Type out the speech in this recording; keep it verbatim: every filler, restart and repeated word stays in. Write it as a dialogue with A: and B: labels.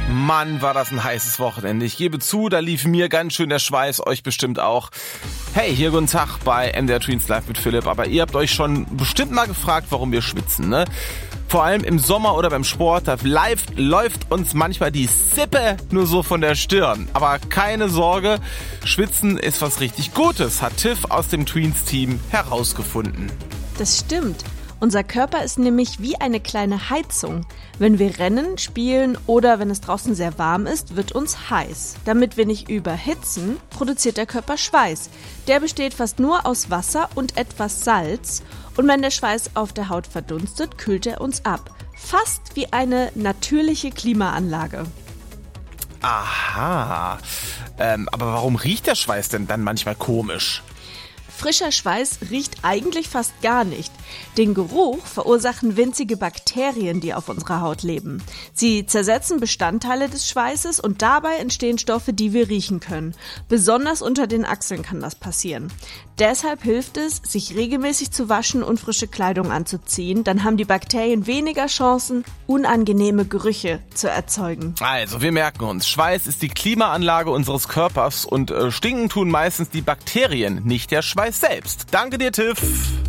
A: Mann, war das ein heißes Wochenende. Ich gebe zu, da lief mir ganz schön der Schweiß, euch bestimmt auch. Hey, hier guten Tag bei M D R Tweens Live mit Philipp. Aber ihr habt euch schon bestimmt mal gefragt, warum wir schwitzen, ne? Vor allem im Sommer oder beim Sport, da live, läuft uns manchmal die Sippe nur so von der Stirn. Aber keine Sorge, Schwitzen ist was richtig Gutes, hat Tiff aus dem Tweens-Team herausgefunden.
B: Das stimmt. Unser Körper ist nämlich wie eine kleine Heizung. Wenn wir rennen, spielen oder wenn es draußen sehr warm ist, wird uns heiß. Damit wir nicht überhitzen, produziert der Körper Schweiß. Der besteht fast nur aus Wasser und etwas Salz. Und wenn der Schweiß auf der Haut verdunstet, kühlt er uns ab. Fast wie eine natürliche Klimaanlage.
A: Aha. Ähm, aber warum riecht der Schweiß denn dann manchmal komisch?
B: Frischer Schweiß riecht eigentlich fast gar nicht. Den Geruch verursachen winzige Bakterien, die auf unserer Haut leben. Sie zersetzen Bestandteile des Schweißes und dabei entstehen Stoffe, die wir riechen können. Besonders unter den Achseln kann das passieren. Deshalb hilft es, sich regelmäßig zu waschen und frische Kleidung anzuziehen. Dann haben die Bakterien weniger Chancen, unangenehme Gerüche zu erzeugen.
A: Also, wir merken uns, Schweiß ist die Klimaanlage unseres Körpers und äh, stinken tun meistens die Bakterien, nicht der Schweiß selbst. Danke dir, Tiff.